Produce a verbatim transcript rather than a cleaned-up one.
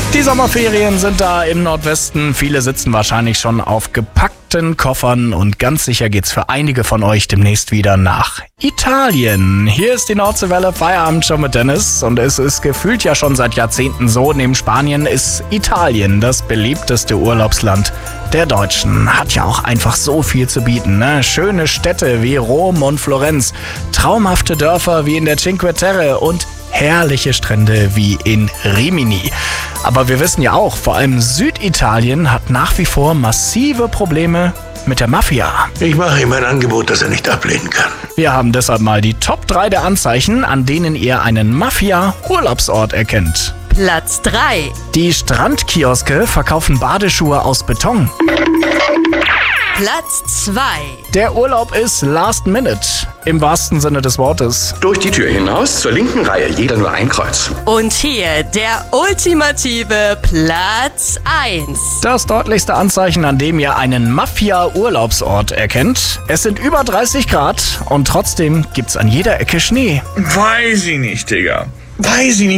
Die Sommerferien sind da im Nordwesten. Viele sitzen wahrscheinlich schon auf gepackten Koffern und ganz sicher geht's für einige von euch demnächst wieder nach Italien. Hier ist die Nordseewelle Feierabendshow mit Dennis und es ist gefühlt ja schon seit Jahrzehnten so. Neben Spanien ist Italien das beliebteste Urlaubsland der Deutschen. Hat ja auch einfach so viel zu bieten, ne? Schöne Städte wie Rom und Florenz, traumhafte Dörfer wie in der Cinque Terre und herrliche Strände wie in Rimini. Aber wir wissen ja auch, vor allem Süditalien hat nach wie vor massive Probleme mit der Mafia. Ich mache ihm ein Angebot, das er nicht ablehnen kann. Wir haben deshalb mal die Top drei der Anzeichen, an denen ihr einen Mafia-Urlaubsort erkennt. Platz drei. Die Strandkioske verkaufen Badeschuhe aus Beton. Platz zwei. Der Urlaub ist last minute, im wahrsten Sinne des Wortes. Durch die Tür hinaus, zur linken Reihe, jeder nur ein Kreuz. Und hier der ultimative Platz eins. Das deutlichste Anzeichen, an dem ihr einen Mafia-Urlaubsort erkennt. Es sind über dreißig Grad und trotzdem gibt's an jeder Ecke Schnee. Weiß ich nicht, Digga. Weiß ich nicht.